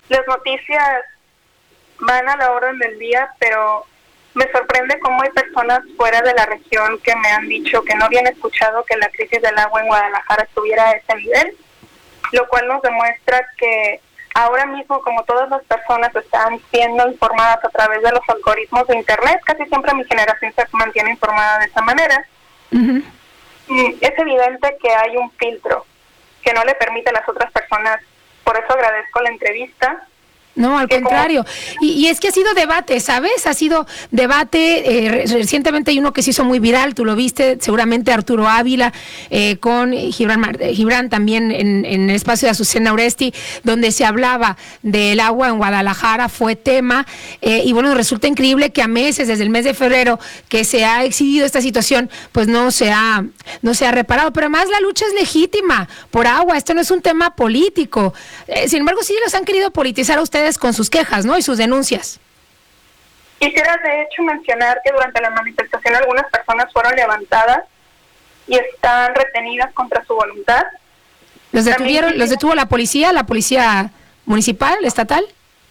las noticias van a la orden del día, pero me sorprende cómo hay personas fuera de la región que me han dicho que no habían escuchado que la crisis del agua en Guadalajara estuviera a ese nivel, lo cual nos demuestra que ahora mismo, como todas las personas están siendo informadas a través de los algoritmos de Internet, casi siempre mi generación se mantiene informada de esa manera, es evidente que hay un filtro que no le permite a las otras personas. Por eso agradezco la entrevista. No, al contrario. Y es que ha sido debate, ¿sabes? Ha sido debate. Recientemente hay uno que se hizo muy viral, tú lo viste, seguramente Arturo Ávila, con Gibran también en el espacio de Azucena Oresti, donde se hablaba del agua en Guadalajara, fue tema. Y bueno, resulta increíble que a meses, desde el mes de febrero, que se ha exhibido esta situación, pues no se ha reparado. Pero además la lucha es legítima por agua, esto no es un tema político. Sin embargo, sí los han querido politizar a ustedes con sus quejas, ¿no? Y sus denuncias. Quisiera de hecho mencionar que durante la manifestación algunas personas fueron levantadas y están retenidas contra su voluntad. ¿Los detuvo la policía municipal, estatal?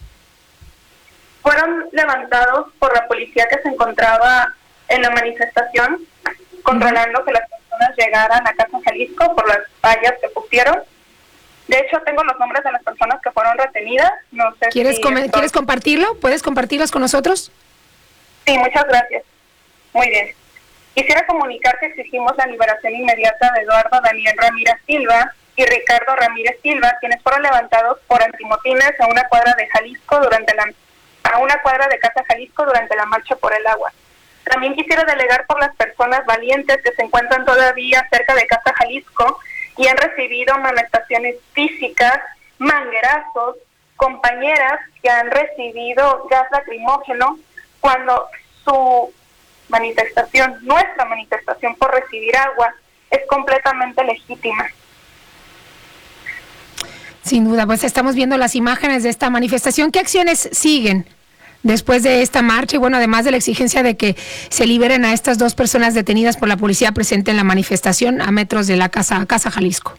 Fueron levantados por la policía que se encontraba en la manifestación, controlando que las personas llegaran a Casa Jalisco por las vallas que pusieron. De hecho, tengo los nombres de las personas que fueron retenidas. No sé ¿Quieres compartirlo? ¿Puedes compartirlos con nosotros? Sí, muchas gracias. Muy bien. Quisiera comunicar que exigimos la liberación inmediata de Eduardo Daniel Ramírez Silva y Ricardo Ramírez Silva, quienes fueron levantados por antimotines a una cuadra de Casa Jalisco durante la marcha por el agua. También quisiera delegar por las personas valientes que se encuentran todavía cerca de Casa Jalisco y han recibido amonestaciones físicas, manguerazos, compañeras que han recibido gas lacrimógeno cuando nuestra manifestación por recibir agua es completamente legítima. Sin duda, pues estamos viendo las imágenes de esta manifestación. ¿Qué acciones siguen después de esta marcha? Y bueno, además de la exigencia de que se liberen a estas dos personas detenidas por la policía presente en la manifestación a metros de la Casa Jalisco.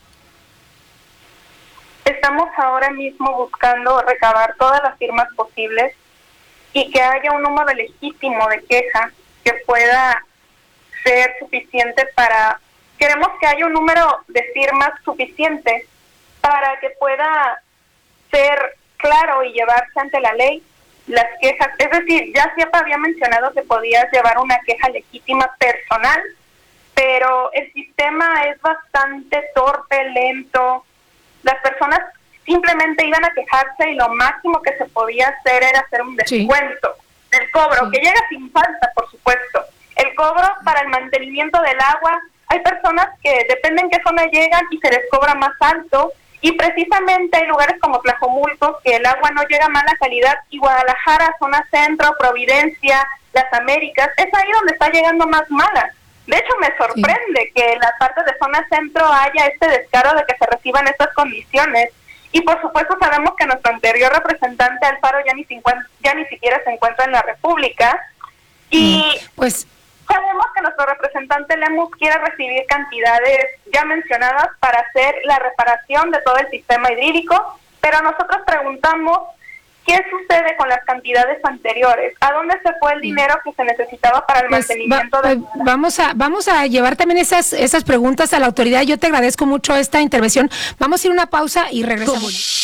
Estamos ahora mismo buscando recabar todas las firmas posibles y que haya un número legítimo de queja que pueda ser suficiente queremos que haya un número de firmas suficiente para que pueda ser claro y llevarse ante la ley las quejas. Es decir, ya siempre había mencionado que podías llevar una queja legítima personal, pero el sistema es bastante torpe, lento. Las personas simplemente iban a quejarse y lo máximo que se podía hacer era hacer un descuento del cobro, que llega sin falta, por supuesto. El cobro para el mantenimiento del agua, hay personas que dependen qué zona llegan y se les cobra más alto, y precisamente hay lugares como Tlajomulco que el agua no llega a mala calidad, y Guadalajara, zona centro, Providencia, Las Américas, es ahí donde está llegando más mala. De hecho, me sorprende que en la parte de zona centro haya este descaro de que se reciban estas condiciones. Y por supuesto sabemos que nuestro anterior representante Alfaro ya ni siquiera se encuentra en la República. Y pues sabemos que nuestro representante Lemus quiere recibir cantidades ya mencionadas para hacer la reparación de todo el sistema hidrídico, pero nosotros preguntamos ¿qué sucede con las cantidades anteriores? ¿A dónde se fue el dinero que se necesitaba para el mantenimiento de... Vamos a llevar también esas preguntas a la autoridad. Yo te agradezco mucho esta intervención. Vamos a ir a una pausa y regresamos.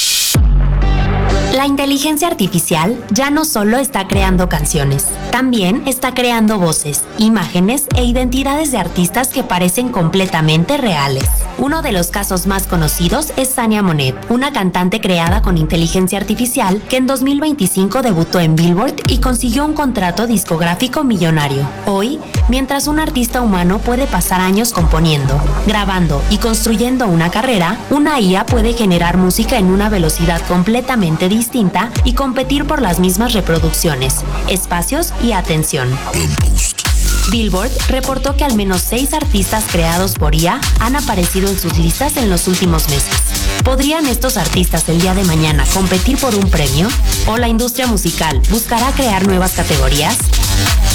La inteligencia artificial ya no solo está creando canciones, también está creando voces, imágenes e identidades de artistas que parecen completamente reales. Uno de los casos más conocidos es Sania Monet, una cantante creada con inteligencia artificial que en 2025 debutó en Billboard y consiguió un contrato discográfico millonario. Hoy, mientras un artista humano puede pasar años componiendo, grabando y construyendo una carrera, una IA puede generar música en una velocidad completamente distinta y competir por las mismas reproducciones, espacios y atención. Billboard reportó que al menos 6 artistas creados por IA han aparecido en sus listas en los últimos meses. ¿Podrían estos artistas el día de mañana competir por un premio? ¿O la industria musical buscará crear nuevas categorías?